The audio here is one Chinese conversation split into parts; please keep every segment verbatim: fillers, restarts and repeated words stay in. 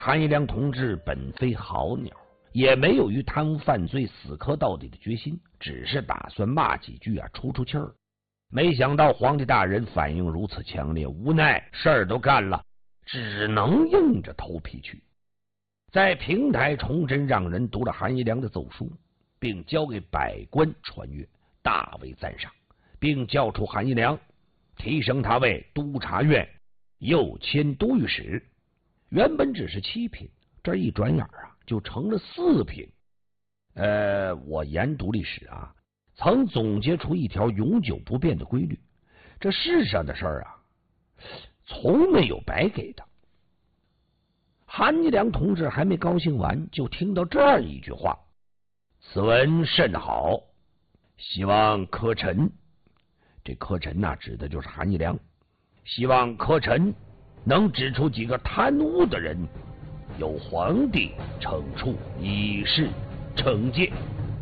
韩一良同志本非好鸟，也没有与贪污犯罪死磕到底的决心，只是打算骂几句啊，出出气儿。没想到皇帝大人反应如此强烈，无奈事儿都干了，只能硬着头皮去。在平台，崇祯让人读了韩一良的奏书，并交给百官传阅，大为赞赏，并叫出韩一良，提升他为督察院右迁都御史。原本只是七品，这一转眼啊，就成了四品。呃，我研读历史啊，曾总结出一条永久不变的规律：这世上的事儿啊，从没有白给的。韩一良同志还没高兴完，就听到这样一句话：“此文甚好，希望科臣。”这科臣呐、啊，指的就是韩一良。希望科臣能指出几个贪污的人，由皇帝惩处，以示惩戒。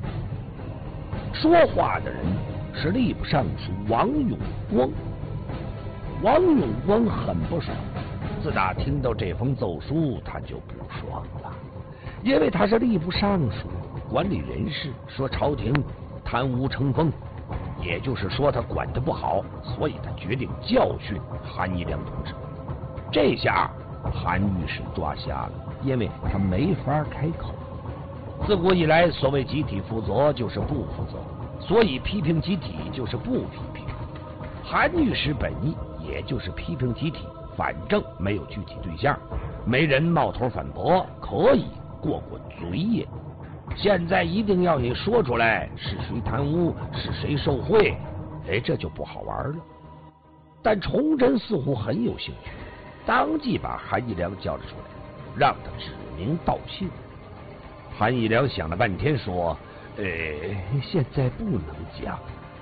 说话的人是吏部尚书王永光。王永光很不爽，自打听到这封奏书，他就不爽了，因为他是吏部尚书，管理人事，说朝廷贪污成风，也就是说他管得不好，所以他决定教训韩一良同志。这下韩御史抓瞎了，因为他没法开口。自古以来，所谓集体负责就是不负责，所以批评集体就是不批评。韩御史本意也就是批评集体，反正没有具体对象，没人冒头反驳，可以过过嘴瘾。现在一定要你说出来是谁贪污，是谁受贿，哎，这就不好玩了。但崇祯似乎很有兴趣，当即把韩一良叫了出来，让他指名道姓。韩一良想了半天，说：“呃，现在不能讲。”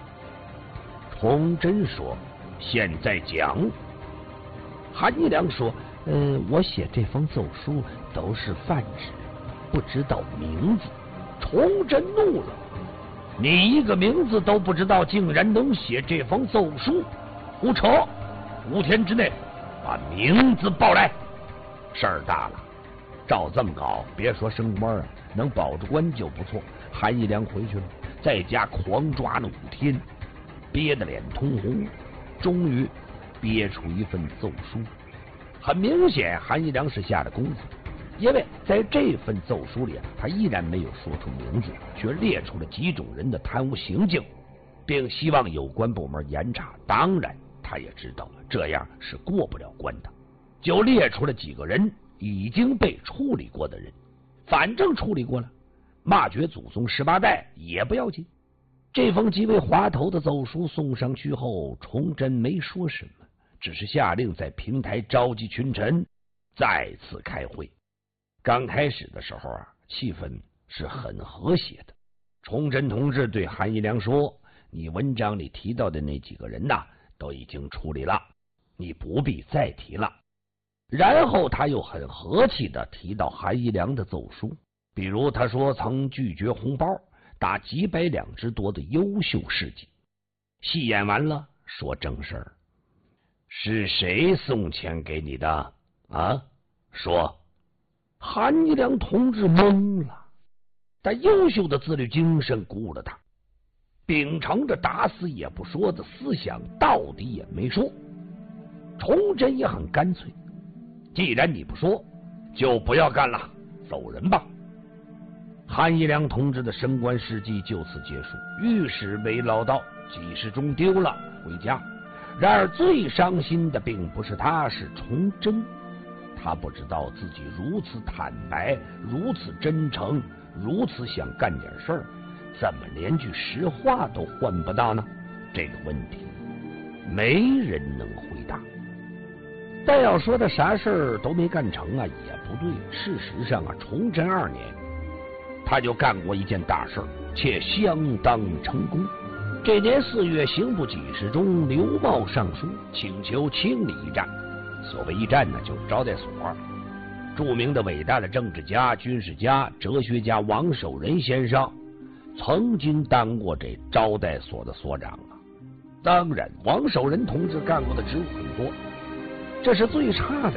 崇祯说：“现在讲。”韩一良说：“呃，我写这封奏书都是泛指，不知道名字。”崇祯怒了：“你一个名字都不知道，竟然能写这封奏书？胡扯！五天之内把名字报来。”事儿大了，照这么搞，别说升官啊，能保住官就不错。韩一良回去了，在家狂抓了五天，憋得脸通红，终于憋出一份奏书。很明显，韩一良是下了功夫，因为在这份奏书里，他依然没有说出名字，却列出了几种人的贪污行径，并希望有关部门严查。当然，他也知道了这样是过不了关的，就列出了几个人已经被处理过的人，反正处理过了，骂绝祖宗十八代也不要紧。这封极为滑头的奏书送上去后，崇祯没说什么，只是下令在平台召集群臣，再次开会。刚开始的时候啊，气氛是很和谐的。崇祯同志对韩一良说：“你文章里提到的那几个人呐，都已经处理了，你不必再提了。”然后他又很和气的提到韩一良的奏书，比如他说曾拒绝红包打几百两之多的优秀事迹。戏演完了，说正事儿：“是谁送钱给你的啊？说。”韩一良同志懵了，但优秀的自律精神鼓舞了他，秉承着打死也不说的思想，到底也没说。崇祯也很干脆，既然你不说，就不要干了，走人吧。韩一良同志的升官事迹就此结束，御史没捞到，几十中丢了，回家。然而最伤心的并不是他，是崇祯。他不知道自己如此坦白，如此真诚，如此想干点事儿，怎么连句实话都换不到呢？这个问题没人能回答。但要说他啥事儿都没干成啊，也不对。事实上啊，崇祯二年他就干过一件大事，且相当成功。这年四月，刑部给事中刘茂上书，请求清理驿站。所谓驿站呢，就是招待所。著名的伟大的政治家、军事家、哲学家王守仁先生曾经当过这招待所的所长啊。当然，王守仁同志干过的职务很多，这是最差的一个，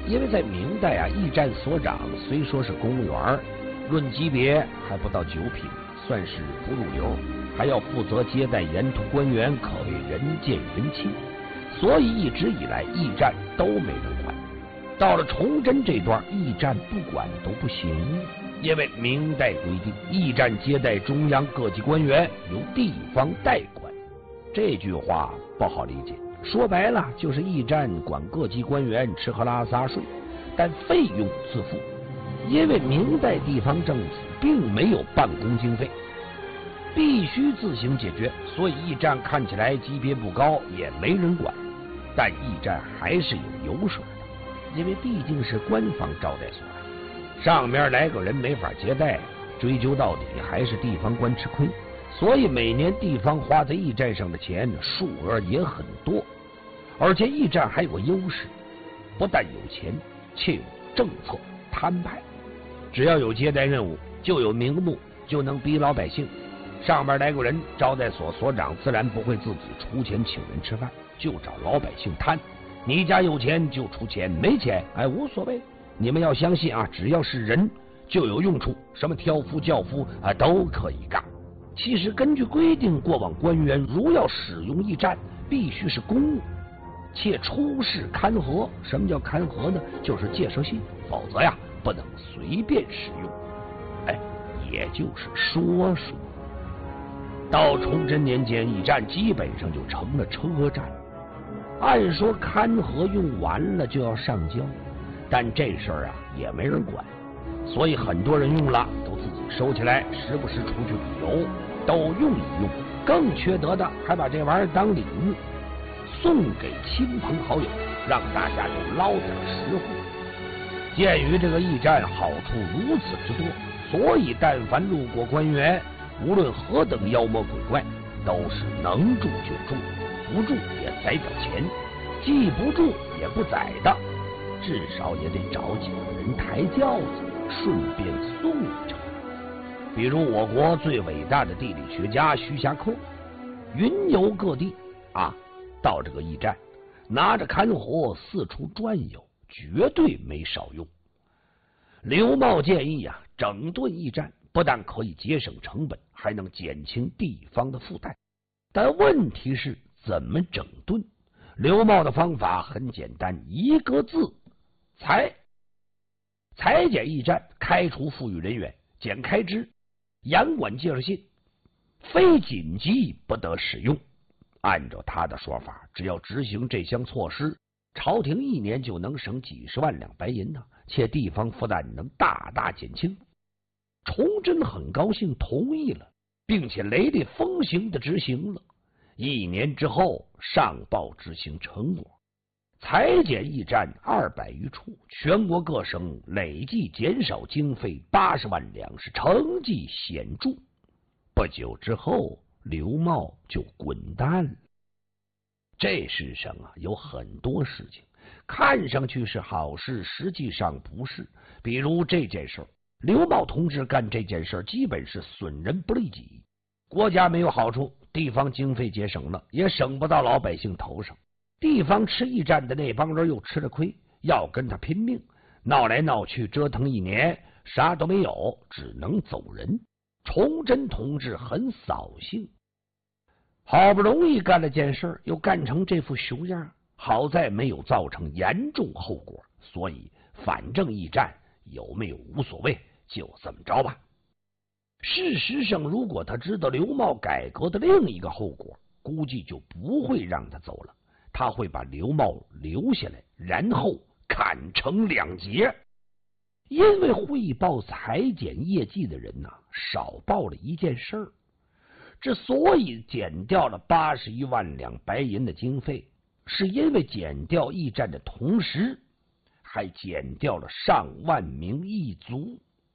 因为在明代啊，驿站所长虽说是公务员，论级别还不到九品，算是不入流，还要负责接待沿途官员，可谓人见人亲。所以一直以来，驿站都没人管。到了崇祯这段，驿站不管都不行，因为明代规定，驿站接待中央各级官员由地方代管。这句话不好理解，说白了就是驿站管各级官员吃喝拉撒睡，但费用自负。因为明代地方政府并没有办公经费，必须自行解决，所以驿站看起来级别不高，也没人管。但驿站还是有油水的，因为毕竟是官方招待所，上面来个人没法接待，追究到底还是地方官吃亏。所以每年地方花在驿站上的钱数额也很多。而且驿站还有个优势，不但有钱，且有政策摊派。只要有接待任务，就有名目，就能逼老百姓。上边来个人，招待所所长自然不会自己出钱请人吃饭，就找老百姓摊。你家有钱就出钱，没钱哎无所谓。你们要相信啊，只要是人就有用处，什么挑夫轿夫啊都可以干。其实根据规定，过往官员如要使用驿站，必须是公务，且出示勘核。什么叫勘核呢？就是介绍信，否则呀不能随便使用。哎，也就是说说。到崇祯年间，驿站基本上就成了车站。按说勘核用完了就要上交，但这事儿啊也没人管，所以很多人用了都自己收起来，时不时出去旅游都用一用。更缺德的还把这玩意儿当礼物送给亲朋好友，让大家都捞点实惠。鉴于这个驿站好处如此之多，所以但凡路过官员，无论何等妖魔鬼怪，都是能住就住，不住也宰点钱，记不住也不宰的，至少也得找几个人抬轿子，顺便送一程。比如我国最伟大的地理学家徐霞客，云游各地啊，到这个驿站，拿着勘核四处转悠，绝对没少用。刘茂建议啊，整顿驿站不但可以节省成本，还能减轻地方的负担。但问题是怎么整顿？刘茂的方法很简单，一个字：裁。裁减驿站，开除赋予人员，减开支，严管介绍信，非紧急不得使用。按照他的说法，只要执行这项措施，朝廷一年就能省几十万两白银呢，且地方负担能大大减轻。崇祯很高兴，同意了，并且雷厉风行的执行了。一年之后，上报执行成果，裁减驿站二百余处，全国各省累计减少经费八十万两，是成绩显著。不久之后，刘茂就滚蛋了。这世上啊，有很多事情看上去是好事，实际上不是。比如这件事，刘茂同志干这件事基本是损人不利己，国家没有好处，地方经费节省了，也省不到老百姓头上。地方吃驿站的那帮人又吃了亏，要跟他拼命，闹来闹去，折腾一年，啥都没有，只能走人。崇祯同志很扫兴，好不容易干了件事，又干成这副熊样，好在没有造成严重后果，所以反正驿站有没有无所谓，就这么着吧。事实上，如果他知道刘茂改革的另一个后果，估计就不会让他走了，他会把刘茂留下来，然后砍成两截。因为汇报裁减业绩的人呐、啊，少报了一件事儿，之所以减掉了八十一万两白银的经费，是因为减掉驿站的同时，还减掉了上万名驿卒。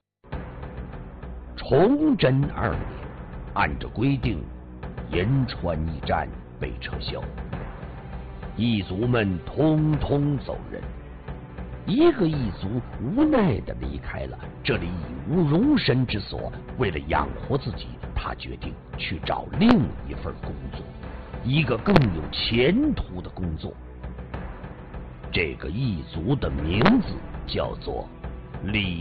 崇祯二年，按照规定，银川驿站被撤销，驿卒们通通走人。一个驿卒无奈的离开了，这里已无容身之所。为了养活自己，他决定去找另一份工作，一个更有前途的工作。 这个异族的名字叫做李